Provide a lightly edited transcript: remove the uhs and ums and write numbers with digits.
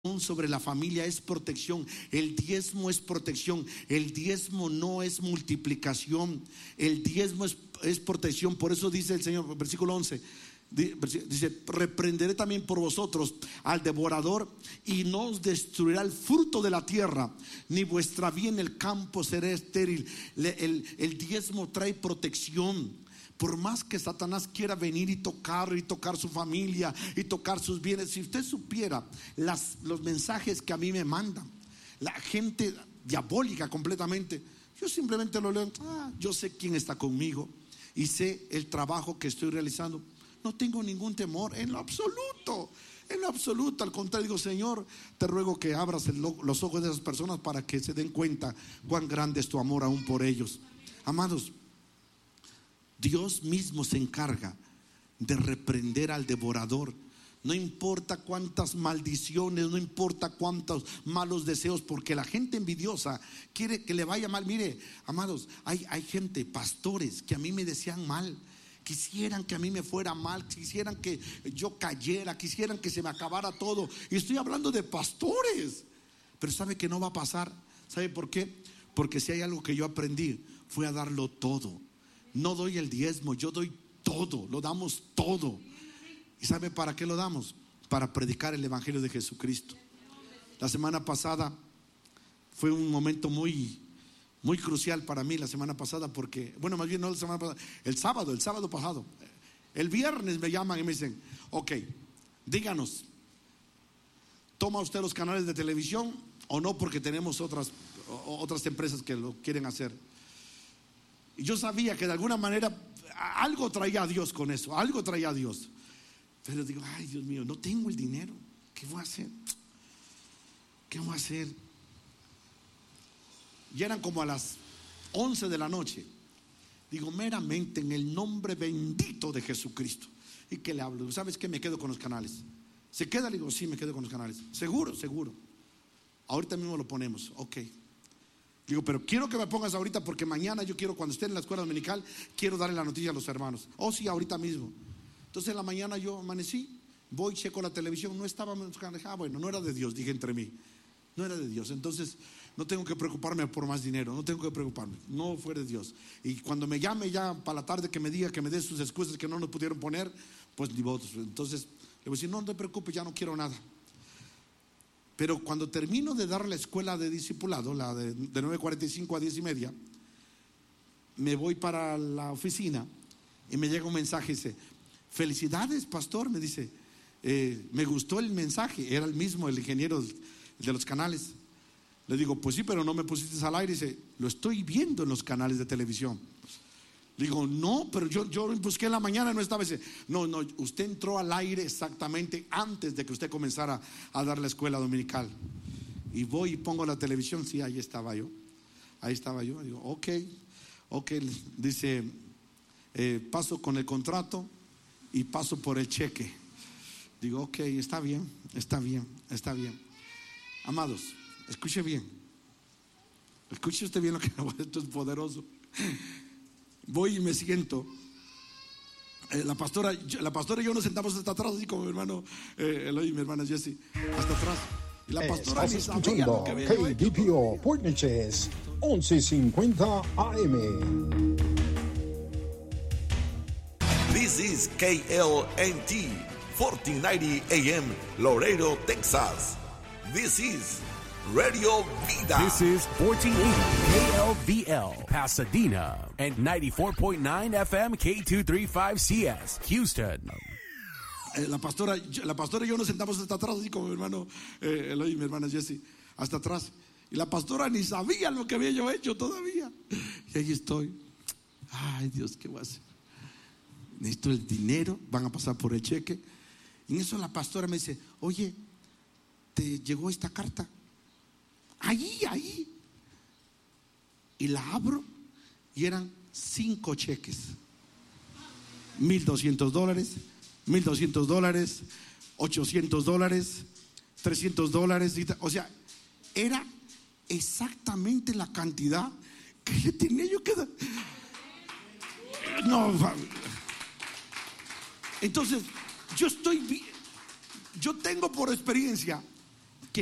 sobre la familia es protección. El diezmo es protección. El diezmo no es multiplicación. El diezmo es protección. Por eso dice el Señor, versículo 11, dice: reprenderé también por vosotros al devorador, y no os destruirá el fruto de la tierra, ni vuestra viña en el campo será estéril. El diezmo trae protección. Por más que Satanás quiera venir y tocar su familia y tocar sus bienes, si usted supiera los mensajes que a mí me mandan, la gente diabólica completamente, yo simplemente lo leo. Yo sé quién está conmigo y sé el trabajo que estoy realizando. No tengo ningún temor en lo absoluto. En lo absoluto, al contrario, digo: Señor, te ruego que abras los ojos de esas personas para que se den cuenta cuán grande es tu amor aún por ellos. Amados, Dios mismo se encarga de reprender al devorador. No importa cuántas maldiciones, no importa cuántos malos deseos, porque la gente envidiosa quiere que le vaya mal. Mire, amados, hay gente, pastores, que a mí me desean mal. Quisieran que a mí me fuera mal, quisieran que yo cayera, quisieran que se me acabara todo. Y estoy hablando de pastores. Pero ¿sabe que no va a pasar? ¿Sabe por qué? Porque si hay algo que yo aprendí, fue a darlo todo. No doy el diezmo, yo doy todo, lo damos todo. ¿Y sabe para qué lo damos? Para predicar el evangelio de Jesucristo. La semana pasada fue un momento muy crucial para mí, la semana pasada, porque, bueno, más bien no la semana pasada, el sábado pasado. El viernes me llaman y me dicen: ok, díganos, ¿toma usted los canales de televisión o no? Porque tenemos otras empresas que lo quieren hacer. Y yo sabía que de alguna manera algo traía a Dios con eso, algo traía a Dios. Pero digo: ay, Dios mío, no tengo el dinero. ¿Qué voy a hacer? ¿Qué voy a hacer? Y eran como a las 11 de la noche. Digo: meramente en el nombre bendito de Jesucristo. ¿Y qué le hablo? ¿Sabes qué? Me quedo con los canales. ¿Se queda? Le digo: sí, me quedo con los canales. Seguro. Ahorita mismo lo ponemos. Ok. Digo: pero quiero que me pongas ahorita, porque mañana yo quiero, cuando esté en la escuela dominical, quiero darle la noticia a los hermanos. Oh, sí, ahorita mismo. Entonces en la mañana yo amanecí, voy, checo la televisión, no estaba. Bueno, no era de Dios, dije entre mí. No era de Dios. Entonces no tengo que preocuparme por más dinero, no tengo que preocuparme, no fue de Dios. Y cuando me llame ya para la tarde, que me diga, que me dé sus excusas que no nos pudieron poner, pues ni votos. Entonces le voy a decir: no te preocupes, ya no quiero nada. Pero cuando termino de dar la escuela de discipulado, la de 9:45 a 10:30, me voy para la oficina y me llega un mensaje y dice: felicidades, pastor. Me dice: me gustó el mensaje. Era el mismo, el ingeniero de los canales. Le digo: pues sí, pero no me pusiste al aire. Dice: lo estoy viendo en los canales de televisión. Le digo: no, pero yo busqué en la mañana, no estaba. Dice: no, usted entró al aire exactamente antes de que usted comenzara a dar la escuela dominical. Y voy y pongo la televisión. Sí, ahí estaba yo. Digo: ok. Dice: paso con el contrato y paso por el cheque. Digo: ok, está bien. Amados, escuche bien. Escuche usted bien lo que esto es poderoso. Voy y me siento. La pastora y yo nos sentamos hasta atrás, así como mi hermano Eloy y mi hermana Jessie, hasta atrás. Y la pastora ni sabía lo que había hecho. KDPO Port Neches 1150 AM. This is KLNT 1490 AM, Laredo, Texas. This is Radio Vida. This is 1480 KLVL, Pasadena, and 94.9 FM K235CS, Houston. La pastora y yo nos sentamos hasta atrás, así como mi hermano Eloy y mi hermana Jessie, hasta atrás. Y la pastora ni sabía lo que había yo hecho todavía. Y ahí estoy. Ay, Dios, ¿qué voy a hacer? Necesito el dinero, van a pasar por el cheque. Y en eso la pastora me dice: oye, ¿te llegó esta carta? Ahí. Y la abro y eran 5 cheques. $1,200, $1,200, $800, $300. O sea, era exactamente la cantidad que le tenía yo que dar. No, entonces yo tengo por experiencia